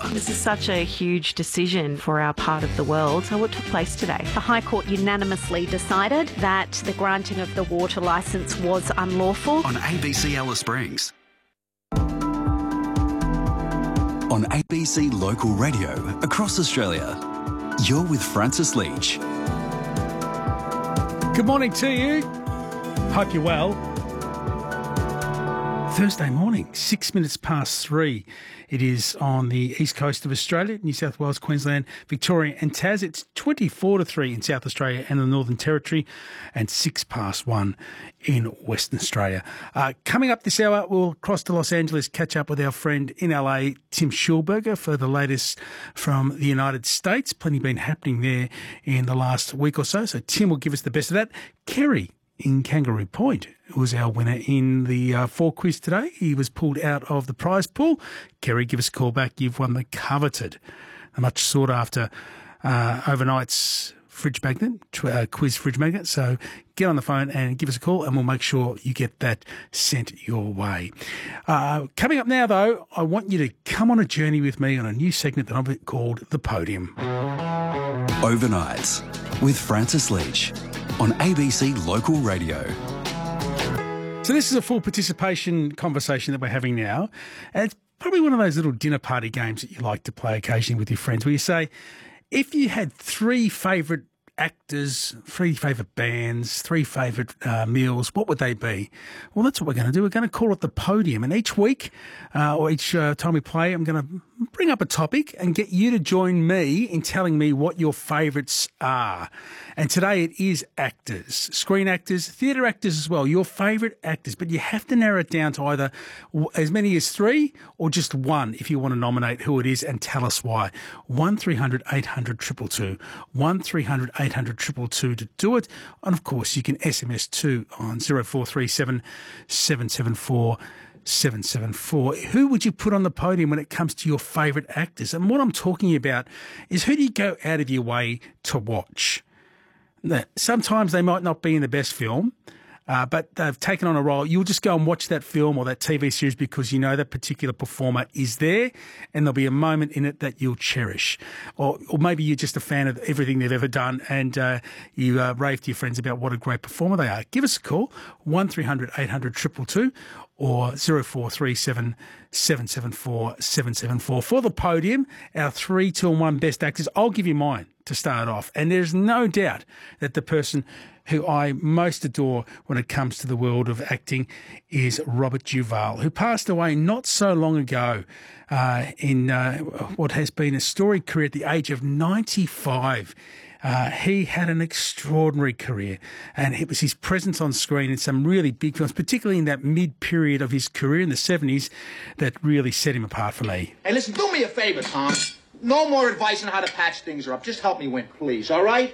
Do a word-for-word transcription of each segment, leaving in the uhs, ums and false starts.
This is such a huge decision for our part of the world. So what took place today? The High Court unanimously decided that the granting of the water licence was unlawful. On A B C Alice Springs. On A B C Local Radio across Australia, you're with Francis Leach. Good morning to you. Hope you're well. Thursday morning, six minutes past three. It is on the east coast of Australia, New South Wales, Queensland, Victoria and Tas. It's twenty-four to three in South Australia and the Northern Territory, and six past one in Western Australia. Uh, coming up this hour, we'll cross to Los Angeles, catch up with our friend in L A, Tim Schulberger, for the latest from the United States. Plenty been happening there in the last week or so, so Tim will give us the best of that. Kerry in Kangaroo Point was our winner in the uh, four quiz today. He was pulled out of the prize pool. Kerry, give us a call back. You've won the coveted, a much sought after uh, overnight's fridge magnet, uh, quiz fridge magnet. So get on the phone and give us a call and we'll make sure you get that sent your way. Uh, coming up now, though, I want you to come on a journey with me on a new segment that I've called The Podium. Overnights with Francis Leach on A B C Local Radio. So this is a full participation conversation that we're having now. And it's probably one of those little dinner party games that you like to play occasionally with your friends, where you say, if you had three favourite actors, three favourite bands, three favourite uh, meals, what would they be? Well, that's what we're going to do. We're going to call it The Podium. And each week, uh, or each uh, time we play, I'm going to bring up a topic and get you to join me in telling me what your favourites are. And today it is actors, screen actors, theatre actors as well, your favourite actors. But you have to narrow it down to either as many as three or just one if you want to nominate who it is and tell us why. one three hundred eight hundred two two two, one three hundred eight hundred two two two to do it. And of course, you can S M S too on zero four three seven seven seven four seven seven four. Who would you put on the podium when it comes to your favourite actors? And what I'm talking about is, who do you go out of your way to watch? Now, sometimes they might not be in the best film, uh, but they've taken on a role. You'll just go and watch that film or that T V series because you know that particular performer is there and there'll be a moment in it that you'll cherish. Or, or maybe you're just a fan of everything they've ever done and uh, you uh, rave to your friends about what a great performer they are. Give us a call, one three hundred eight hundred two two two or zero four three seven seven seven four seven seven four. For the podium, our three, two and one best actors. I'll give you mine to start off. And there's no doubt that the person who I most adore when it comes to the world of acting is Robert Duvall, who passed away not so long ago uh, in uh, what has been a storied career at the age of ninety-five. Uh, he had an extraordinary career, and it was his presence on screen in some really big films, particularly in that mid-period of his career in the seventies, that really set him apart for me. Hey, listen, do me a favor, Tom. No more advice on how to patch things up. Just help me win, please, all right?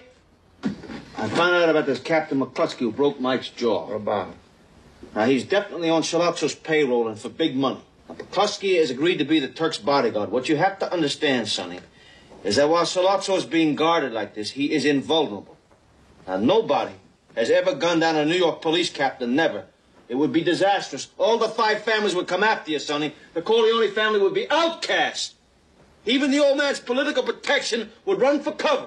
I found out about this Captain McCluskey who broke Mike's jaw. What about him? Now, he's definitely on Sollozzo's payroll and for big money. Now, McCluskey has agreed to be the Turk's bodyguard. What you have to understand, Sonny, is that while Sollozzo is being guarded like this, he is invulnerable. Now, nobody has ever gunned down a New York police captain, never. It would be disastrous. All the five families would come after you, Sonny. The Corleone family would be outcast. Even the old man's political protection would run for cover.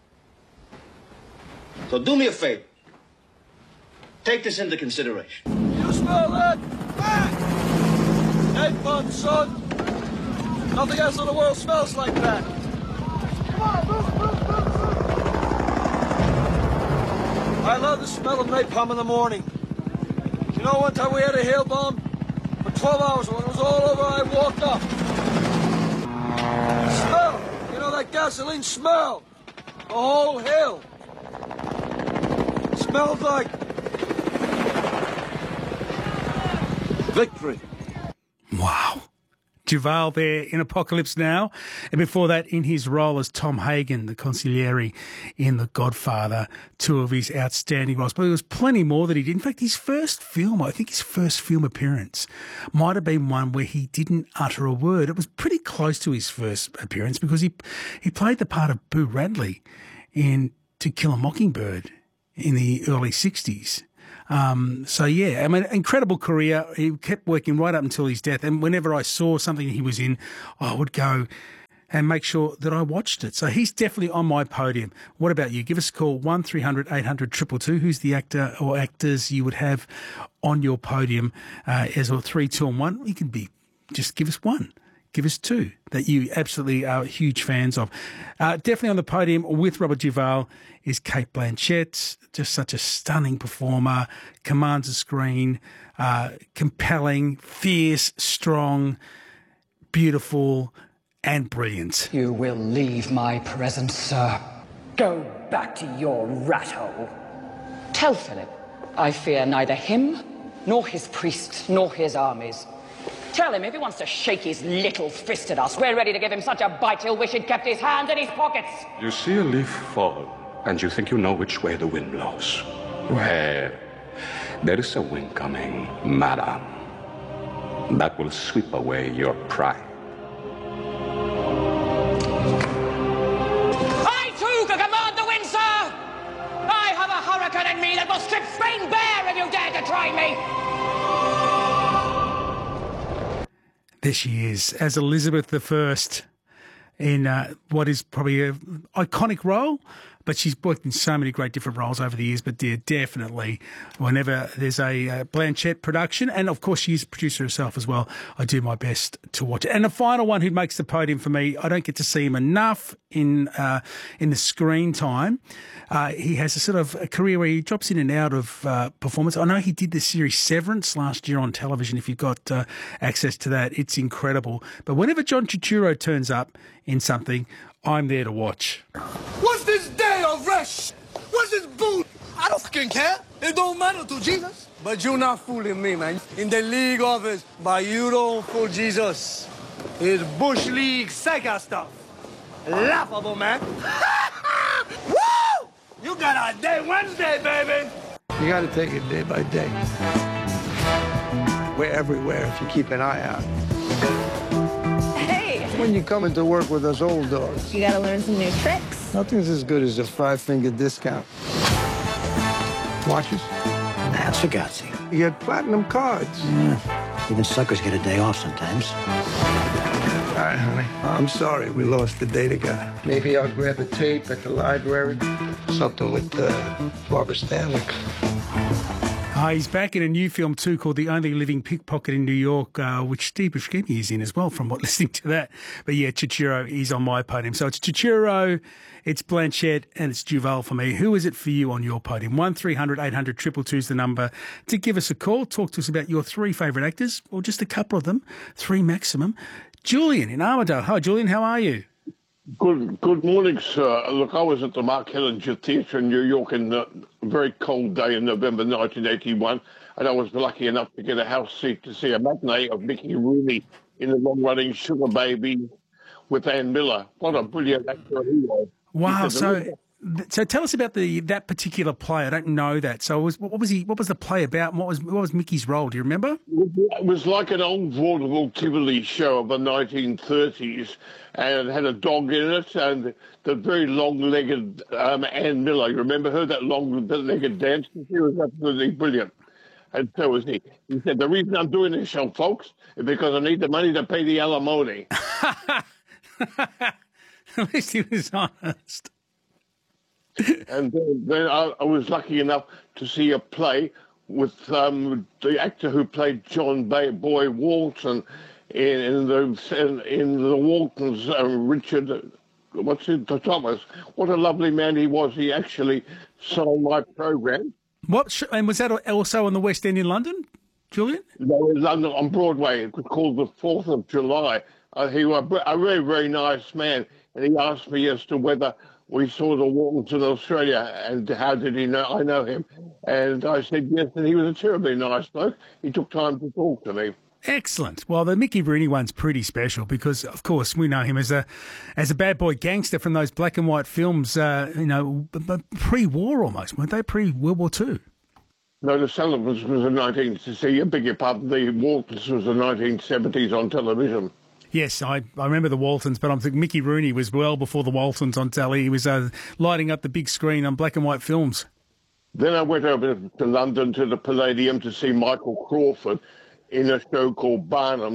So do me a favor. Take this into consideration. You smell that? Back! Napalm, son. Nothing else in the world smells like that. Come on, move, move, move, move. I love the smell of napalm in the morning. You know, one time we had a hail bomb for twelve hours. When it was all over, I walked up. Smell! You know that gasoline smell? The whole hill. Smelled like victory. Wow. Duvall there in Apocalypse Now. And before that, in his role as Tom Hagen, the consigliere in The Godfather, two of his outstanding roles. But there was plenty more that he did. In fact, his first film, I think his first film appearance, might have been one where he didn't utter a word. It was pretty close to his first appearance because he, he played the part of Boo Radley in To Kill a Mockingbird in the early sixties. Um, so, yeah, I mean, incredible career. He kept working right up until his death. And whenever I saw something he was in, I would go and make sure that I watched it. So he's definitely on my podium. What about you? Give us a call, one three hundred eight hundred two two two. Who's the actor or actors you would have on your podium uh, as a three, two and one? You can be, just give us one. Give us two that you absolutely are huge fans of. Uh, definitely on the podium with Robert Duvall is Cate Blanchett, just such a stunning performer, commands the screen, uh, compelling, fierce, strong, beautiful, and brilliant. You will leave my presence, sir. Go back to your rat hole. Tell Philip I fear neither him, nor his priests, nor his armies. Tell him if he wants to shake his little fist at us, we're ready to give him such a bite he'll wish he'd kept his hands in his pockets. You see a leaf fall, and you think you know which way the wind blows. Well, there is a wind coming, madam, that will sweep away your pride. I too can command the wind, sir! I have a hurricane in me that will strip Spain bare if you dare to try me! There she is, as Elizabeth the First in uh, what is probably an iconic role, but she's worked in so many great different roles over the years. But yeah, definitely, whenever there's a uh, Blanchett production, and of course she's a producer herself as well, I do my best to watch it. And the final one who makes the podium for me, I don't get to see him enough in uh, in the screen time. Uh, he has a sort of a career where he drops in and out of uh, performance. I know he did the series Severance last year on television. If you've got uh, access to that, it's incredible. But whenever John Turturro turns up in something, I'm there to watch. What's this day of rest? What's this boot? I don't fucking care. It don't matter to Jesus. But you're not fooling me, man. In the league office, but you don't fool Jesus. It's Bush League Sega stuff. Laughable, man. Woo! You got a day Wednesday, baby. You got to take it day by day. We're everywhere if you keep an eye out. Hey! When you come into work with us old dogs, You gotta learn some new tricks. nothing's as good as a five-finger discount. Watches? That's Fugazi. You get platinum cards. Yeah. Even suckers get a day off sometimes. All right, honey. I'm sorry we lost the data guy. Maybe I'll grab a tape at the library. Something with uh, Barbara Stanwyck. Uh, he's back in a new film too called The Only Living Pickpocket in New York, uh, which Steve Buscemi is in as well, from what listening to that. But yeah, Turturro is on my podium. So it's Turturro, it's Blanchett, and it's Duvall for me. Who is it for you on your podium? one three hundred eight hundred two two two is the number to give us a call. Talk to us about your three favourite actors, or just a couple of them, three maximum. Julian in Armidale. Hi, Julian. How are you? Good good morning, sir. Look, I was at the Mark Hellinger Theatre in New York on a very cold day in November nineteen eighty-one, and I was lucky enough to get a house seat to see a matinee of Mickey Rooney in the long-running Sugar Baby with Ann Miller. What a brilliant actor he was. Wow. He So, so tell us about the that particular play. I don't know that. So, was, what was he? What was the play about? And what was what was Mickey's role? Do you remember? It was like an old vaudeville Tivoli show of the nineteen thirties, and it had a dog in it, and the very long-legged um, Ann Miller. You remember her, that long-legged dancer? She was absolutely brilliant. And so was he. He said, the reason I'm doing this show, folks, is because I need the money to pay the alimony. At least he was honest. And then, then I, I was lucky enough to see a play with um, the actor who played John Bay, Boy Walton in, in the in, in the Waltons, uh, Richard, what's it, Thomas. What a lovely man he was. He actually sold my program. What sh- and was that also on the West End in London, Julian? No, in London on Broadway. It was called The Fourth of July. Uh, he was a very, very nice man, and he asked me as to whether we saw the Waltons in Australia, and how did he know I know him? And I said yes, and he was a terribly nice bloke. He took time to talk to me. Excellent. Well, the Mickey Rooney one's pretty special because, of course, we know him as a as a bad boy gangster from those black and white films, uh, you know, pre-war almost, weren't they? Pre-World War Two. No, the Sullivans was the nineteen. See, I beg your pardon. The Waltons was the nineteen seventies on television. Yes, I, I remember the Waltons, but I'm thinking Mickey Rooney was well before the Waltons on telly. He was uh, lighting up the big screen on black and white films. Then I went over to London to the Palladium to see Michael Crawford in a show called Barnum,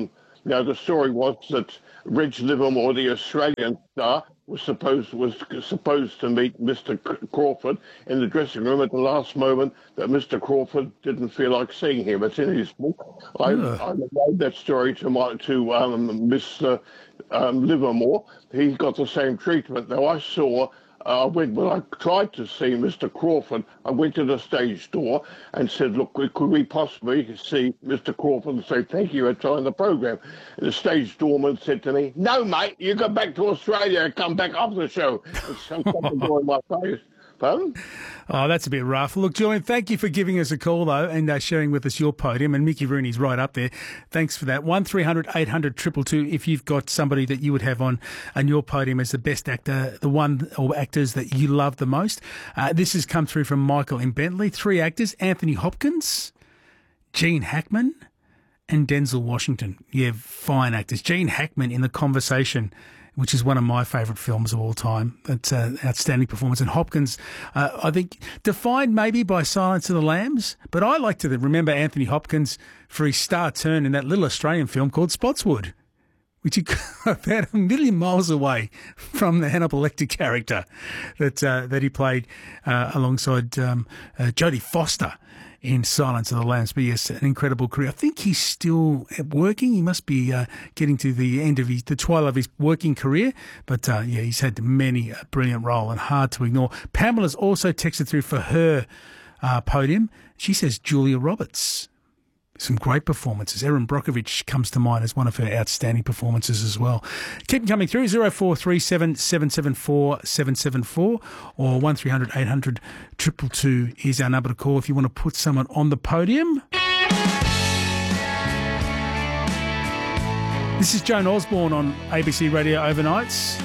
Now, the story was that Reg Livermore, the Australian star, was supposed was supposed to meet Mister Crawford in the dressing room at the last moment, that Mister Crawford didn't feel like seeing him. It's in his book. I, I relayed that story to my to um, Mister Um, Livermore. He got the same treatment. Though I saw. Uh, I went, when I tried to see Mister Crawford, I went to the stage door and said, look, could we possibly see Mister Crawford and say thank you for trying the programme? And the stage doorman said to me, no, mate, you go back to Australia and come back after the show. And something in my face. Pardon? Oh, that's a bit rough. Look, Julian, thank you for giving us a call, though, and uh, sharing with us your podium. And Mickey Rooney's right up there. Thanks for that. one three hundred eight hundred two two two if you've got somebody that you would have on, on your podium as the best actor, the one or actors that you love the most. Uh, this has come through from Michael in Bentley. Three actors, Anthony Hopkins, Gene Hackman, and Denzel Washington. Yeah, fine actors. Gene Hackman in The Conversation, which is one of my favourite films of all time. It's an outstanding performance. And Hopkins, uh, I think, defined maybe by Silence of the Lambs, but I like to remember Anthony Hopkins for his star turn in that little Australian film called Spotswood, which is about a million miles away from the Hannibal Lecter character that uh, that he played uh, alongside um, uh, Jodie Foster in Silence of the Lambs. But yes, an incredible career. I think he's still working. He must be uh, getting to the end of his, the twilight of his working career. But uh, yeah, he's had many a brilliant role and hard to ignore. Pamela's also texted through for her uh, podium. She says Julia Roberts. Some great performances. Erin Brockovich comes to mind as one of her outstanding performances as well. Keep coming through. zero four three seven, seven seven four, seven seven four or one three hundred eight hundred two two two is our number to call if you want to put someone on the podium. This is Joan Osborne on A B C Radio Overnights.